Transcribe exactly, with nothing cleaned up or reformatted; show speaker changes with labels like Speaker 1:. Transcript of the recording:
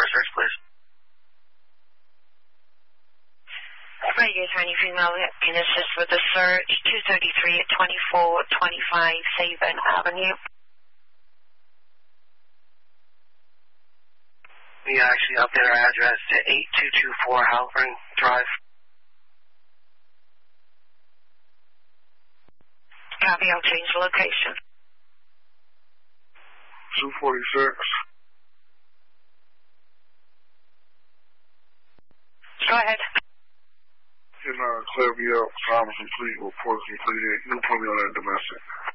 Speaker 1: search, please.
Speaker 2: Radio Attorney Female can assist with the search. two thirty-three at twenty-four twenty-five Saban Avenue.
Speaker 1: We actually update our address to eight two two four Halpern Drive.
Speaker 2: Copy, I'll change the location.
Speaker 3: two forty-six.
Speaker 2: Go ahead.
Speaker 3: Can uh, clear me up. Time is complete. Report completed. You can put me on that domestic.